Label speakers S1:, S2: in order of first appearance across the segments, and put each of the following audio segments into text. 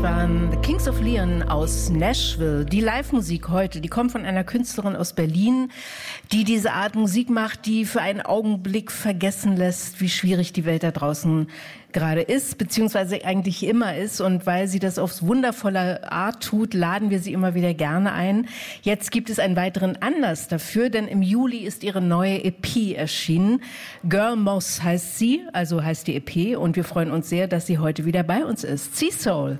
S1: Das waren The Kings of Leon aus Nashville. Die Live-Musik heute, die kommt von einer Künstlerin aus Berlin, die diese Art Musik macht, die für einen Augenblick vergessen lässt, wie schwierig die Welt da draußen gerade ist, beziehungsweise eigentlich immer ist. Und weil sie das auf wundervolle Art tut, laden wir sie immer wieder gerne ein. Jetzt gibt es einen weiteren Anlass dafür, denn im Juli ist ihre neue EP erschienen. Girl Moss heißt sie, also heißt die EP. Und wir freuen uns sehr, dass sie heute wieder bei uns ist. Sea Soul.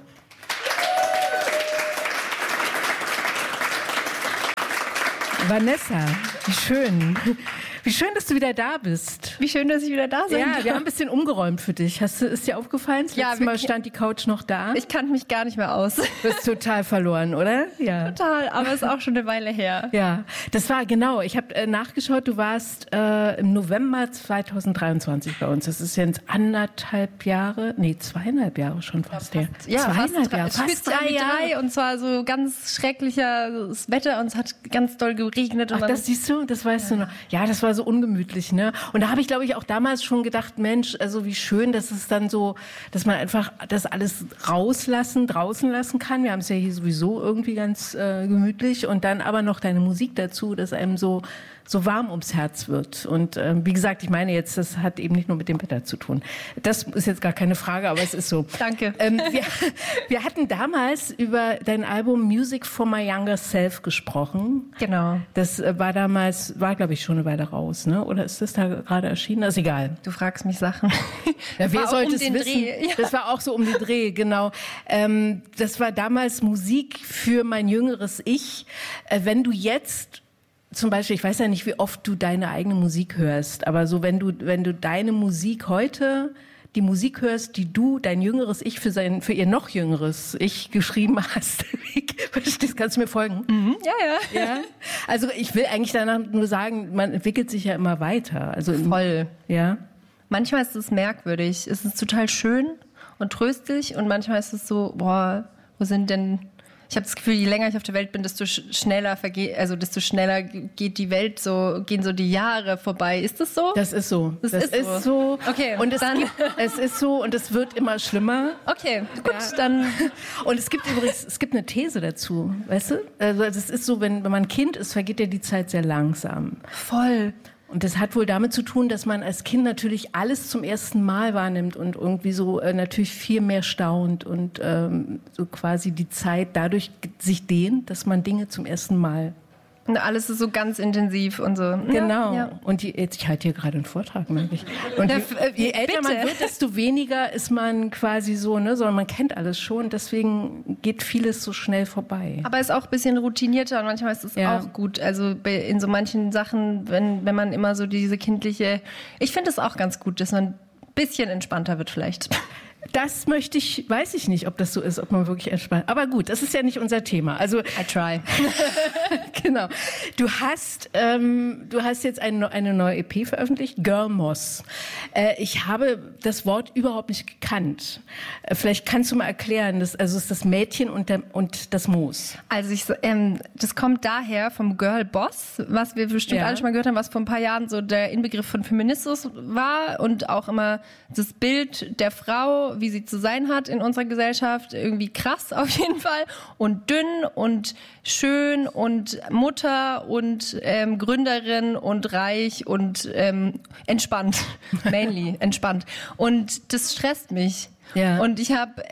S1: Vanessa, wie schön. Wie schön, dass du wieder da bist.
S2: Wie schön, dass ich wieder da sein darf.
S1: Ja, wir haben ein bisschen umgeräumt für dich. Ist dir aufgefallen? Das letzte Mal stand die Couch noch da.
S2: Ich kannte mich gar nicht mehr aus.
S1: Du bist total verloren, oder? Ja.
S2: Total, aber ist auch schon eine Weile her.
S1: Ja, das war genau. Ich habe nachgeschaut, du warst im November 2023 bei uns. Das ist jetzt 2,5 Jahre schon fast her.
S2: Ja,
S1: 2,5 Jahre.
S2: Fast 3 Jahre. Und zwar so ganz schreckliches Wetter und es hat ganz doll geregnet.
S1: Ach, das siehst du? Das weißt du noch. Ja, das war so ungemütlich, ne? Und da habe ich, glaube ich, auch damals schon gedacht, Mensch, also wie schön, dass es dann so, dass man einfach das alles draußen lassen kann. Wir haben es ja hier sowieso irgendwie ganz gemütlich und dann aber noch deine Musik dazu, dass einem so warm ums Herz wird. Und wie gesagt, ich meine jetzt, das hat eben nicht nur mit dem Wetter zu tun. Das ist jetzt gar keine Frage, aber es ist so.
S2: Danke.
S1: Wir hatten damals über dein Album Music for My Younger Self gesprochen.
S2: Genau.
S1: Das war glaube ich, schon eine Weile raus, ne? Oder ist das da gerade erschienen? Das ist egal.
S2: Du fragst mich Sachen.
S1: Ja, wer sollte es wissen?
S2: Dreh. Ja.
S1: Das war auch so um den Dreh, genau. Das war damals Musik für mein jüngeres Ich. Wenn du jetzt zum Beispiel, ich weiß ja nicht, wie oft du deine eigene Musik hörst, aber so wenn du deine Musik heute, die Musik hörst, die du, dein jüngeres Ich für ihr noch jüngeres Ich geschrieben hast, verstehst, kannst du mir folgen?
S2: Mhm. Ja.
S1: Also ich will eigentlich danach nur sagen, man entwickelt sich ja immer weiter. Also
S2: voll.
S1: Ja.
S2: Manchmal ist es merkwürdig. Es ist total schön und tröstlich und manchmal ist es so, boah, wo sind denn... Ich habe das Gefühl, je länger ich auf der Welt bin, desto schneller geht die Welt so, gehen so die Jahre vorbei. Ist das so?
S1: Das ist so.
S2: Das ist so.
S1: Okay. Und es ist so und es wird immer schlimmer.
S2: Okay, gut, dann.
S1: Und es gibt eine These dazu, weißt du? Also es ist so, wenn man Kind ist, vergeht ja die Zeit sehr langsam.
S2: Voll.
S1: Und das hat wohl damit zu tun, dass man als Kind natürlich alles zum ersten Mal wahrnimmt und irgendwie so natürlich viel mehr staunt und so quasi die Zeit dadurch sich dehnt, dass man Dinge zum ersten Mal.
S2: Und alles ist so ganz intensiv und so.
S1: Genau.
S2: Ja.
S1: Und ich halte hier gerade einen Vortrag, merke ich. Und je älter man wird, desto weniger ist man quasi so, ne, sondern man kennt alles schon. Deswegen geht vieles so schnell vorbei.
S2: Aber ist auch ein bisschen routinierter und manchmal ist es auch gut. Also in so manchen Sachen, wenn man immer so diese kindliche... Ich finde es auch ganz gut, dass man ein bisschen entspannter wird vielleicht.
S1: Das weiß ich nicht, ob das so ist, ob man wirklich entspannt. Aber gut, das ist ja nicht unser Thema. Also
S2: I try.
S1: Genau. Du hast jetzt eine neue EP veröffentlicht, Girl Moss. Ich habe das Wort überhaupt nicht gekannt. Vielleicht kannst du mal erklären, das ist das Mädchen und das Moos.
S2: Also das kommt daher vom Girl Boss, was wir bestimmt alle schon mal gehört haben, was vor ein paar Jahren so der Inbegriff von Feminismus war und auch immer das Bild der Frau, wie sie zu sein hat in unserer Gesellschaft, irgendwie krass auf jeden Fall und dünn und schön und Mutter und Gründerin und reich und entspannt, mainly entspannt. Und das stresst mich.
S1: Ja.
S2: Und ich habe,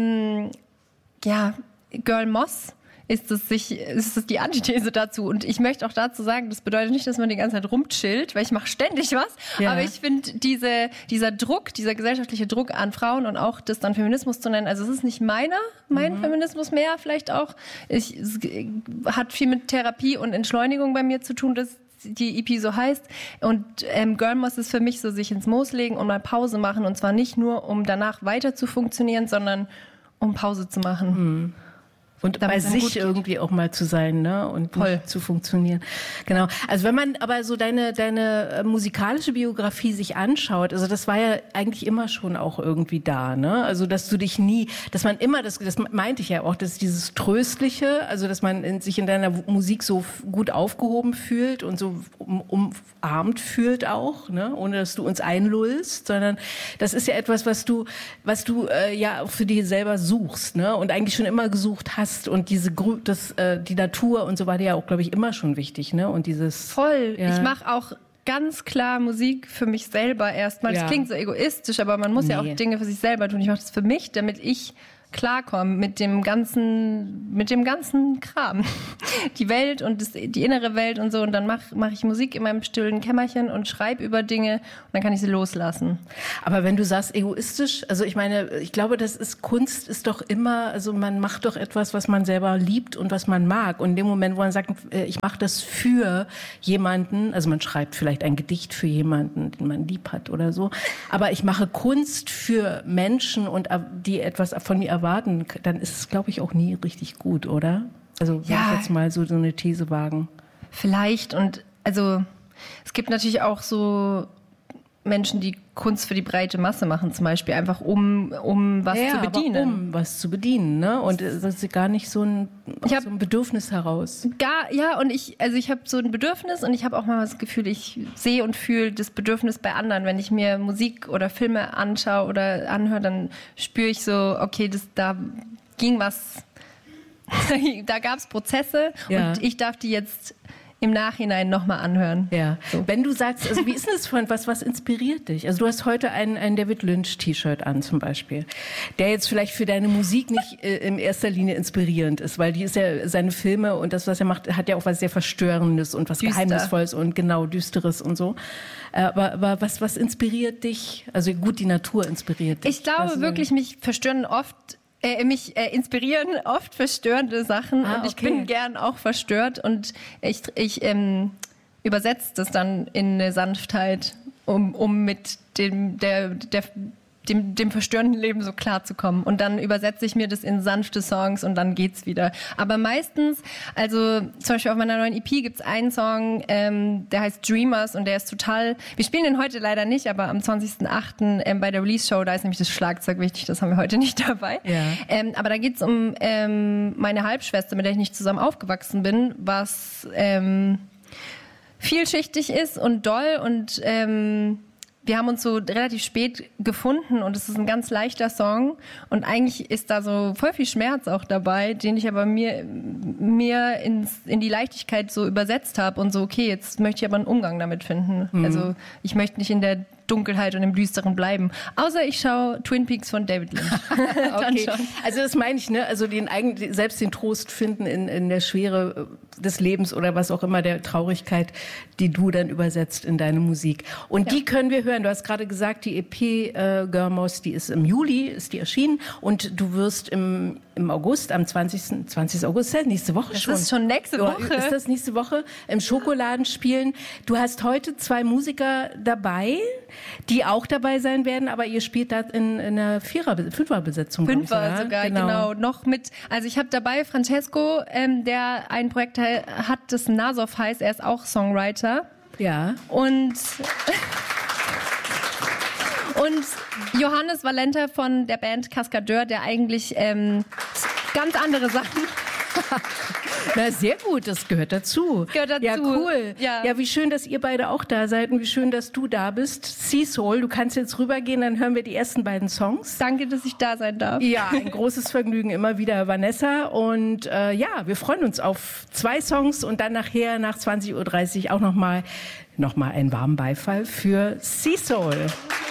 S2: Girl Moss ist es die Antithese dazu. Und ich möchte auch dazu sagen, das bedeutet nicht, dass man die ganze Zeit rumchillt, weil ich mache ständig was. Ja. Aber ich finde, dieser Druck, dieser gesellschaftliche Druck an Frauen und auch das dann Feminismus zu nennen, also es ist nicht mein Feminismus mehr, vielleicht auch. Es hat viel mit Therapie und Entschleunigung bei mir zu tun, dass die EP so heißt. Und Girl Moss ist für mich so, sich ins Moos legen und mal Pause machen. Und zwar nicht nur, um danach weiter zu funktionieren, sondern um Pause zu machen.
S1: Und bei sich irgendwie auch mal zu sein, ne? Und zu funktionieren. Genau. Also wenn man aber so deine musikalische Biografie sich anschaut, also das war ja eigentlich immer schon auch irgendwie da, ne? Also dass du dich dass man immer, das meinte ich ja auch, dass dieses Tröstliche, also dass man sich in deiner Musik so gut aufgehoben fühlt und so umarmt fühlt auch, ne? Ohne dass du uns einlullst, sondern das ist ja etwas, was du ja auch für dich selber suchst, ne? Und eigentlich schon immer gesucht hast. Und die Natur und so war dir ja auch, glaube ich, immer schon wichtig, ne? Und dieses...
S2: Voll. Ja. Ich mache auch ganz klar Musik für mich selber erstmal. Das klingt so egoistisch, aber man muss ja auch Dinge für sich selber tun. Ich mache das für mich, damit ich klarkomme mit dem ganzen Kram. Die Welt und die innere Welt und so. Und dann mach ich Musik in meinem stillen Kämmerchen und schreibe über Dinge und dann kann ich sie loslassen.
S1: Aber wenn du sagst egoistisch, also ich meine, ich glaube, Kunst ist doch immer, also man macht doch etwas, was man selber liebt und was man mag. Und in dem Moment, wo man sagt, ich mache das für jemanden, also man schreibt vielleicht ein Gedicht für jemanden, den man lieb hat oder so, aber ich mache Kunst für Menschen und die etwas von mir erwarten, dann ist es, glaube ich, auch nie richtig gut, oder? Also will ich jetzt mal so eine These wagen.
S2: Vielleicht. Und also es gibt natürlich auch so Menschen, die Kunst für die breite Masse machen, zum Beispiel einfach um was zu bedienen.
S1: Aber um was zu bedienen, ne? Und das ist gar nicht so ein Bedürfnis heraus.
S2: Und ich habe so ein Bedürfnis und ich habe auch mal das Gefühl, ich sehe und fühle das Bedürfnis bei anderen. Wenn ich mir Musik oder Filme anschaue oder anhöre, dann spüre ich so, okay, da ging was, da gab es Prozesse und ich darf die jetzt im Nachhinein nochmal anhören.
S1: Ja. So. Wenn du sagst, also wie ist denn das von was inspiriert dich? Also du hast heute ein David Lynch T-Shirt an zum Beispiel, der jetzt vielleicht für deine Musik nicht in erster Linie inspirierend ist, weil die ist ja, seine Filme und das, was er macht, hat ja auch was sehr Verstörendes und was Geheimnisvolles und genau Düsteres und so. Aber was inspiriert dich? Also gut, die Natur inspiriert dich.
S2: Ich glaube wirklich, mich inspirieren oft verstörende Sachen und ich bin gern auch verstört und ich übersetze das dann in eine Sanftheit, um mit dem verstörenden Leben so klar zu kommen. Und dann übersetze ich mir das in sanfte Songs und dann geht's wieder. Aber meistens, also zum Beispiel auf meiner neuen EP gibt's einen Song, der heißt Dreamers und der ist total, wir spielen den heute leider nicht, aber am 20.08. Bei der Release-Show, da ist nämlich das Schlagzeug wichtig, das haben wir heute nicht dabei. Ja. Aber da geht's um meine Halbschwester, mit der ich nicht zusammen aufgewachsen bin, was vielschichtig ist und doll und wir haben uns so relativ spät gefunden und es ist ein ganz leichter Song und eigentlich ist da so voll viel Schmerz auch dabei, den ich aber mir in die Leichtigkeit so übersetzt habe und so, okay, jetzt möchte ich aber einen Umgang damit finden. Mhm. Also ich möchte nicht in der Dunkelheit und im Düsteren bleiben. Außer ich schaue Twin Peaks von David Lynch.
S1: Okay. Also das meine ich, ne? Also selbst den Trost finden in der Schwere des Lebens oder was auch immer, der Traurigkeit, die du dann übersetzt in deine Musik. Und die können wir hören. Du hast gerade gesagt, die EP Girl Mouse, die ist im Juli, ist die erschienen und du wirst im August, am 20. August, nächste Woche schon.
S2: Das ist schon nächste Woche.
S1: Ist das nächste Woche? Im Schokoladen spielen. Du hast heute 2 Musiker dabei, die auch dabei sein werden, aber ihr spielt da in einer Fünferbesetzung.
S2: Fünfer sogar, genau. Noch mit, also ich habe dabei Francesco, der ein Projekt hat, das Nasov heißt, er ist auch Songwriter.
S1: Ja.
S2: Und Johannes Valenta von der Band Cascadeur, der eigentlich ganz andere Sachen...
S1: Na, sehr gut, das gehört dazu. Ja, cool. Ja, wie schön, dass ihr beide auch da seid und wie schön, dass du da bist. Sea Soul, du kannst jetzt rübergehen, dann hören wir die ersten beiden Songs.
S2: Danke, dass ich da sein darf.
S1: Ja, ein großes Vergnügen immer wieder, Vanessa. Und wir freuen uns auf 2 Songs und dann nachher nach 20.30 Uhr auch noch mal einen warmen Beifall für Sea Soul.